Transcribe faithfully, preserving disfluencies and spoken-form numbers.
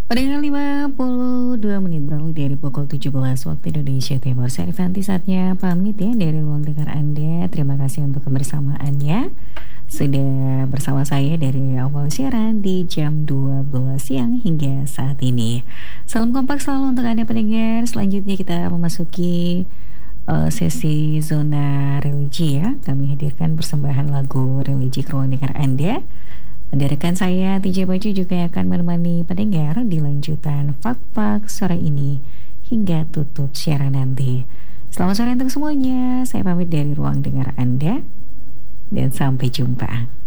Pada lima puluh dua menit berlalu dari pukul tujuh belas waktu Indonesia Timur. Saya Rifanti saatnya pamit ya dari ruang dengar Anda. Terima kasih untuk kebersamaannya. Sudah bersama saya dari awal siaran di jam dua belas siang hingga saat ini. Salam kompak selalu untuk Anda pendengar. Selanjutnya kita memasuki uh, sesi zona religi ya. Kami hadirkan persembahan lagu religi ke ruang dengar Anda. Dari rekan saya T J Baju juga akan menemani pendengar di lanjutan Fak-Fak sore ini hingga tutup siaran nanti. Selamat sore untuk semuanya. Saya pamit dari ruang dengar Anda dan sampai jumpa.